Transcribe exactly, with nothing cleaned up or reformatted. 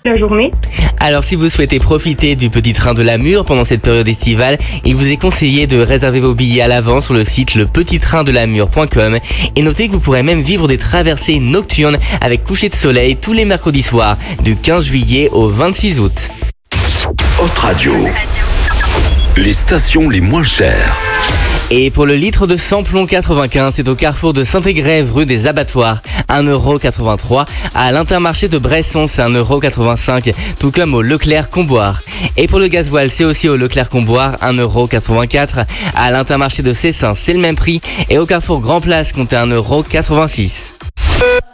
la journée. Alors si vous souhaitez profiter du petit train de la Mure pendant cette période estivale, il vous est conseillé de réserver vos billets à l'avance sur le site le petit train de la mure point com et notez que vous pourrez même vivre des traversées nocturnes avec coucher de soleil tous les mercredis soirs du quinze juillet au vingt-six août. Hot Radio. Les stations les moins chères. Et pour le litre de samplon quatre-vingt-quinze, c'est au carrefour de Saint-Égrève, rue des Abattoirs, un euro quatre-vingt-trois. À l'Intermarché de Bresson, c'est un euro quatre-vingt-cinq, tout comme au Leclerc-Comboire. Et pour le gasoil, c'est aussi au Leclerc-Comboire, un euro quatre-vingt-quatre. À l'Intermarché de Cessin, c'est le même prix. Et au carrefour Grand Place, comptez un euro quatre-vingt-six.